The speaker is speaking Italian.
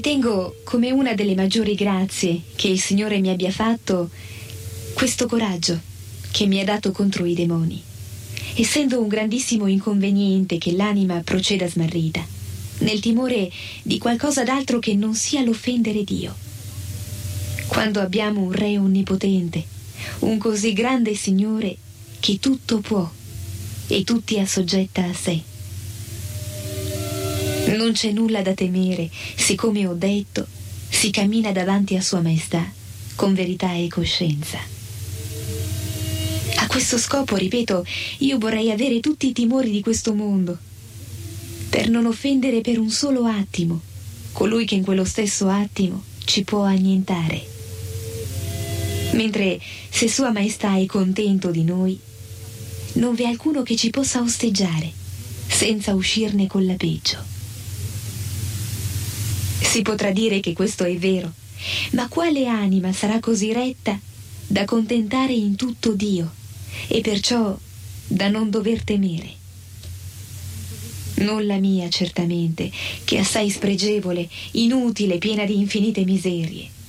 Ritengo come una delle maggiori grazie che il Signore mi abbia fatto questo coraggio che mi ha dato contro i demoni, essendo un grandissimo inconveniente che l'anima proceda smarrita, nel timore di qualcosa d'altro che non sia l'offendere Dio. Quando abbiamo un Re onnipotente, un così grande Signore che tutto può e tutti assoggetta a sé, non c'è nulla da temere se, come ho detto, si cammina davanti a Sua Maestà con verità e coscienza. A questo scopo, ripeto, io vorrei avere tutti i timori di questo mondo, per non offendere per un solo attimo colui che in quello stesso attimo ci può annientare. Mentre se Sua Maestà è contento di noi, non v'è alcuno che ci possa osteggiare senza uscirne con la peggio. Si potrà dire che questo è vero, ma quale anima sarà così retta da contentare in tutto Dio e perciò da non dover temere? Non la mia, certamente, che è assai spregevole, inutile, piena di infinite miserie.